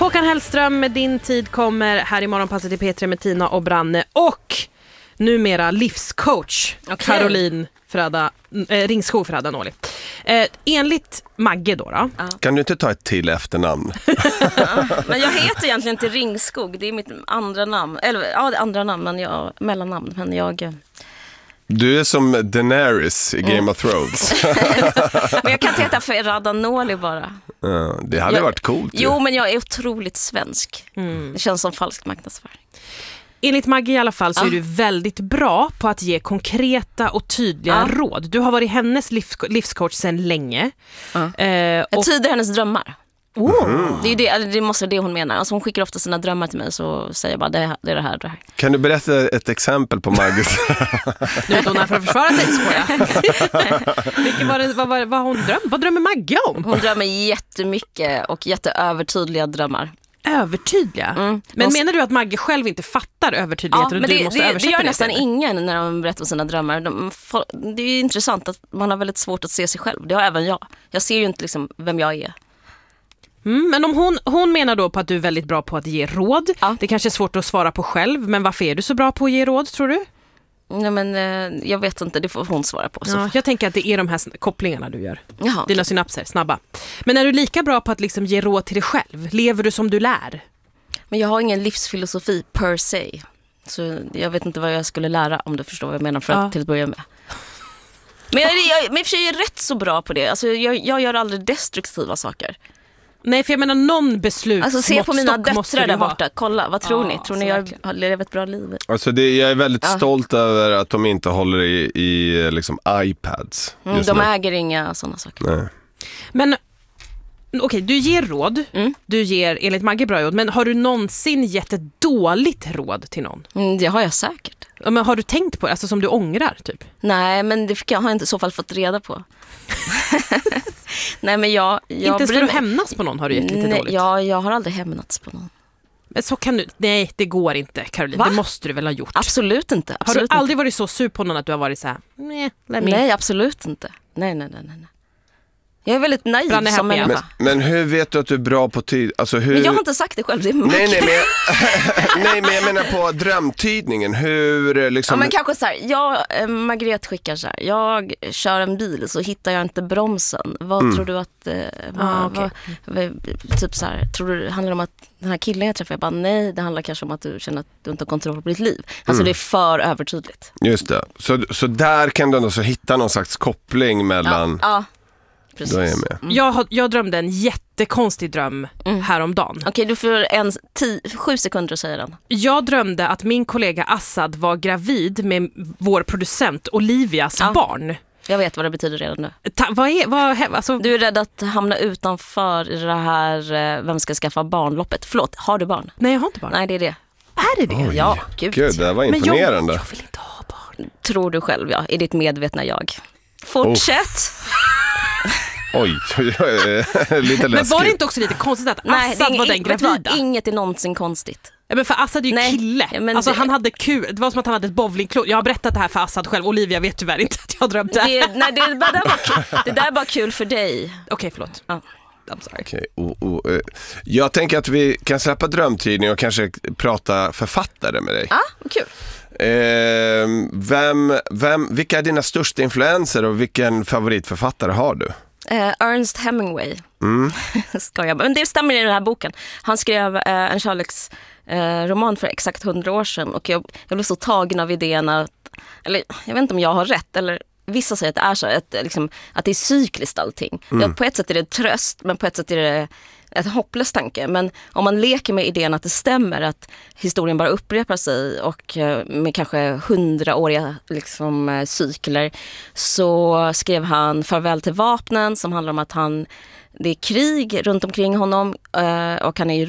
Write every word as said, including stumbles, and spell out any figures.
Håkan Hellström med Din tid kommer här i Morgonpasset i P tre med Tina och Branne och numera livscoach okay. Caroline Fröda, eh, Ringskog Fröda Nåli. Eh, enligt Magge då, då. Ja. Kan du inte ta ett till efternamn? Ja, men jag heter egentligen inte Ringskog, det är mitt andra namn. Eller ja, det andra namn, men jag, mellannamn. Men jag... Du är som Daenerys i Game mm. of Thrones. Men jag kan inte heta Fröda Nåli bara. Ja, det hade jag, varit coolt. Jo, ju. men jag är otroligt svensk. Mm. Det känns som falsk marknadsföring. Enligt Maggie i alla fall så ja. är du väldigt bra på att ge konkreta och tydliga ja. råd. Du har varit hennes livs- livscoach sedan länge. Ja. Eh, jag tyder hennes drömmar. Oh. Mm. Det är det, eller det måste vara det hon menar. Alltså hon skickar ofta sina drömmar till mig, så säger jag bara det, det är det här, det här. Kan du berätta ett exempel på Maggie? Nu är hon här för att försvara sig, skojar. Vilket var det, vad, vad, vad hon dröm? Vad drömmer Maggie om? Hon drömmer jättemycket och jätteövertydliga drömmar. Övertydliga? Mm. Men måste... menar du att Maggie själv inte fattar övertydligheter ja, och du det, måste det, översätta det? gör det nästan eller? ingen när de berättar om sina drömmar. De, det är ju intressant att man har väldigt svårt att se sig själv. Det har även jag. Jag ser ju inte liksom vem jag är. Mm, men om hon, hon menar då på att du är väldigt bra på att ge råd. Ja. Det kanske är svårt att svara på själv, men varför är du så bra på att ge råd, tror du? Nej, men eh, jag vet inte, det får hon svara på. Så. Ja, jag tänker att det är de här kopplingarna du gör. Jaha, Dina okay. synapser, snabba. Men är du lika bra på att liksom ge råd till dig själv? Lever du som du lär? Men jag har ingen livsfilosofi per se. Så jag vet inte vad jag skulle lära, om du förstår vad jag menar, för att ja. till att börja med. Men jag, jag, men i och för sig är jag rätt så bra på det. Alltså, jag, jag gör aldrig destruktiva saker. Nej, för jag menar någon beslut. Alltså se på mina döttrar där borta. Kolla, vad tror ja, ni? Tror ni jag har levat ett bra liv? Alltså det, jag är väldigt ja. stolt över att de inte håller i, i liksom iPads. Mm, de nu. äger inga sådana saker. Nej. Men okej, okay, du ger råd. Mm. Du ger enligt Maggie bra råd. Men har du någonsin gett ett dåligt råd till någon? Mm, det har jag säkert. Ja, men har du tänkt på det? Alltså som du ångrar typ? Nej, men det fick jag, har jag inte i så fall fått reda på. Nej, men jag, jag inte ska du hämnas på någon, har du gett lite nej, dåligt? Ja, jag har aldrig hämnats på någon. Men så kan du, nej, det går inte, Caroline. Va? Det måste du väl ha gjort? Absolut inte. Absolut har du aldrig inte. varit så sur på någon att du har varit så här? Nej, nej absolut inte. Nej, nej, nej, nej. Jag är väldigt naiv Branne som människa. Men, men hur vet du att du är bra på tid? Alltså hur... Men jag har inte sagt det själv, det är nej, nej, men jag... nej, men jag menar på drömtydningen. Hur liksom... Ja, men kanske så här, jag, äh, Margrethe skickar så här. Jag kör en bil så hittar jag inte bromsen. Vad mm. tror du att... Äh, vad, ah, okay. vad, typ så här, tror du det handlar om att den här killen jag träffar, jag bara nej, det handlar kanske om att du känner att du inte har kontroll på ditt liv. Alltså mm. det är för övertydligt. Just det. Så, så där kan du ändå så hitta någon slags koppling mellan... Ja, ja. Precis. Då är jag med. Mm. Jag, jag drömde en jättekonstig dröm mm. häromdagen. Okej, okay, du får en tio, sju sekunder att säga den. Jag drömde att min kollega Assad var gravid med vår producent Olivias ja. barn. Jag vet vad det betyder redan nu. Ta, vad är, vad, alltså... Du är rädd att hamna utanför i det här vem ska skaffa barnloppet. Förlåt, har du barn? Nej, jag har inte barn. Nej, det är det. Är det det? Oj, ja, gud. Gud, det var imponerande. Men jag, jag vill inte ha barn. Tror du själv, ja. I ditt medvetna jag. Fortsätt. Oh. Oj, lite läskigt. Men var det inte också lite konstigt att nej, Assad ing- var den gravida? Inget är någonsin konstigt. Ja, men för Assad är ju nej, kille. Alltså det... han hade kul. Det var som att han hade ett bowlingklot. Jag har berättat det här för Assad själv. Olivia vet tyvärr inte att jag drömde. Det, nej, det, det, där var kul. Det där var kul för dig. Okej, okay, förlåt. Ja. I'm sorry. Okay. Oh, oh, uh. Jag tänker att vi kan släppa drömtidning och kanske prata författare med dig. Ja, kul. Eh, vem, vem, vilka är dina största influenser och vilken favoritförfattare har du? Uh, Ernest Hemingway. Mm. Ska jag. Men det stämmer i den här boken. Han skrev uh, en kärleksroman uh, för exakt hundra år sedan. Och jag, jag blev så tagen av idén att, eller jag vet inte om jag har rätt, eller vissa säger att det är så, att, liksom, att det är cykliskt allting. Mm. Ja, på ett sätt är det tröst, men på ett sätt är det ett hopplös tanke. Men om man leker med idén att det stämmer, att historien bara upprepar sig och med kanske hundraåriga liksom, cykler, så skrev han Farväl till vapnen, som handlar om att han, det är krig runt omkring honom och han är i